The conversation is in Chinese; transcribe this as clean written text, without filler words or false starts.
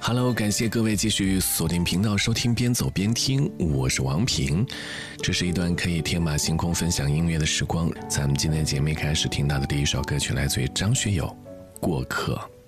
Hello， 感谢各位继续锁定频道收听边走边听，我是王平。这是一段可以天马行空分享音乐的时光。咱们今天节目一开始听到的第一首歌曲来自于张学友，《过客》。